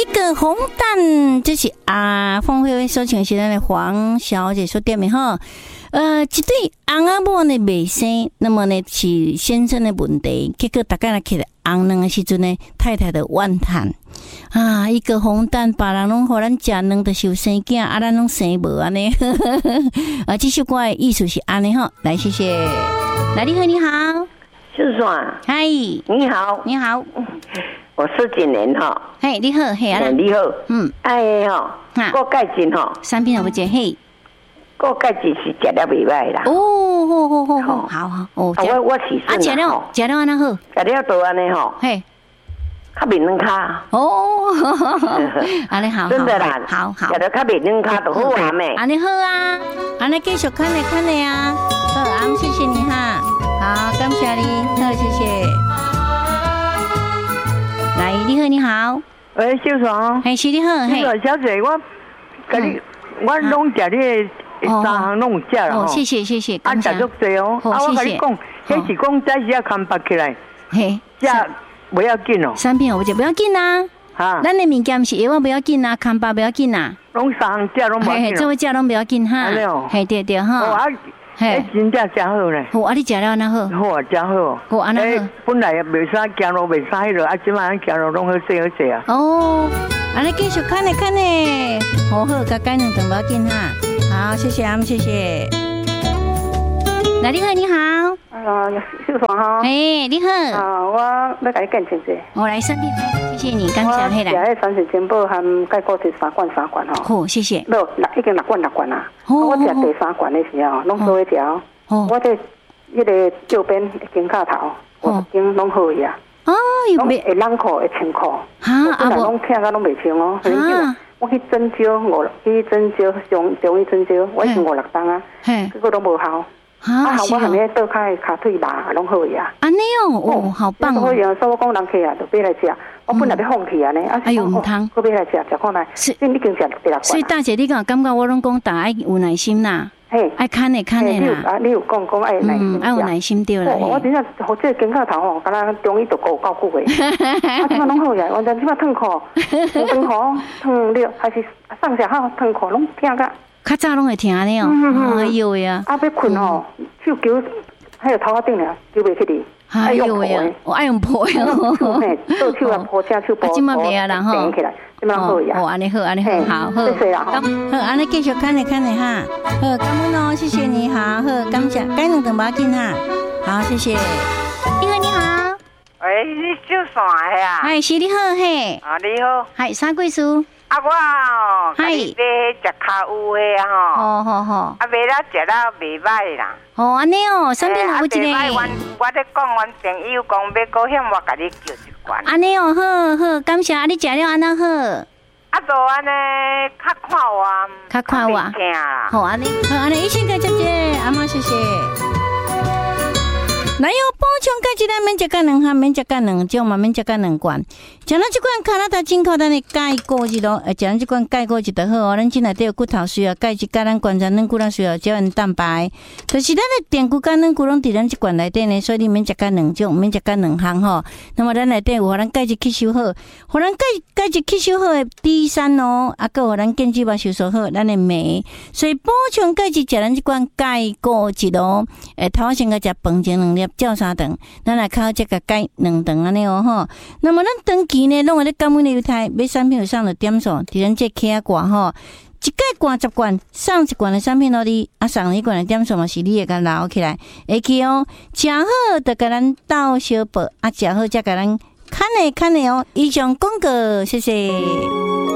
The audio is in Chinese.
个红蛋，这是凤飞所唱是咱的黄小姐所点的哈。一对翁仔某呢未生，那么呢是先生的问题，结果大家来起来翁卵的时阵呢，太太的怨叹一个红蛋，别人拢互咱食卵，就是有生囝，咱拢生无安尼。这首歌的意思是安尼哈。来，谢谢。来，你好，你好， 是爽。 嗨， 你好， 你好。 我是景年哈。 嘿，你好，嘿啊， 你好。哎哈， 个钙质哈， 产品有无食嘿？ 个钙质是食了袂歹啦。 好哦。 我是食了安那好？ 食了都安尼吼。 嘿。 较面软卡安尼好， 真的啦， 好， 食到较面软卡就好啊咩？ 安尼好啊，安尼继续看咧啊，好，谢谢你哈，好，感谢你，好，谢谢。来，你好， 喂，小爽， 嘿，是你好， 嘿，小姐，我拢食你3项拢有食啦， 谢谢， 食足济哦，我跟你讲，迄是讲早时啊看拔起来， 嘿， 食。不要紧哦， 产品我就不要紧啊，咱的物件是药不要紧啊，看吧不要紧啊， 拢3项食拢不要紧， 这位食拢不要紧哈，嘿对哈， 嘿，真正真好咧， 好，你食了安那好， 好啊，真好， 好安那好， 本来也袂使行路袂使迄落，即摆行路拢好势啊， 哦，安尼继续看咧，好，甲改两顿不要紧哈，好，谢谢谢谢。来，你好。 秀爽哈。 你好。 我要甲你见证者。 我来身体，谢谢你，刚讲起来。 我食迄三全宝含钙固质3罐哈。 好，谢谢。 已经6罐啊。我食第3罐的时候，拢做一条。我这迄个右边肩胛头，我已经拢好呀。拢会冷裤，会穿裤。我本来拢疼甲拢袂穿哦。我去针灸，中医针灸，我已经5-6档啊，结果都无效。我含迄倒骹的骹腿麻拢好呀。安尼哦，好棒哦！ 好样，所以我讲人客啊，就买来食。我本来要放弃安尼， 哎呦，唔通， 我买来食看来。你已经食第6罐。 所以大姐，你敢感觉我拢讲，大家有耐心啦，爱看的啦。 你有讲爱耐心， 爱有耐心对啦。 我真正好这肩胛头吼，敢若中医都够久的。即摆拢好呀，完全即摆烫裤、烫裤、烫了，还是上下好烫裤拢疼个。 较早拢会听咧哦，哎呦呀！ 要困吼，手揪还有头壳顶咧，揪袂起哩。 哎呦呀！我爱用抱哟， 做手啊，抱正手抱。 即摆袂啊啦吼， 起来，即摆好呀。 安尼好，好， 谢谢啦。 好，安尼继续看咧哈。好，感恩哦，谢谢你，好，感谢，改两顿把紧哈。好，谢谢。你好。 喂，你做啥的啊？ 哎，是你好嘿。 你好。 嗨，啥贵事？ 我甲你买食卡乌的吼， 好， 买了食了袂歹啦。 安尼哦，产品有一个。 我咧讲，阮朋友讲要保险，我甲你叫一罐。 安尼哦，好，感谢你食了安那好。 就安尼较看我， 好安尼，一起个姐姐，阿妈谢谢。来哟，补充钙质咱免食到2项，免食到2种嘛，免食到2罐。像咱这款加拿大进口咱的钙固质咯，像咱这款钙固质就好哦。咱这内底有骨头需要钙质，甲咱观察软骨咱需要胶原蛋白，就是咱的电骨甲软骨拢伫咱这罐内底呢，所以你免食到2种，免食到2项吼。那么咱内底有互咱钙质吸收好，互咱钙质吸收好的 D3哦，还有互咱腱鞘肉收缩好咱的镁，所以补充钙质食咱这款钙固质咯。头先个食饭前2粒。照3顿，咱来靠这个钙2顿安尼哦吼。那么咱长期呢，拢会咧感恩的犹太买产品有上的点数，伫咱这客挂吼，一盖挂10罐，上1罐的产品咯你，上1罐的点数嘛是你会甲留起来，会去哦。食好就甲咱斗小报，食好才甲咱看的哦。以上广告，谢谢。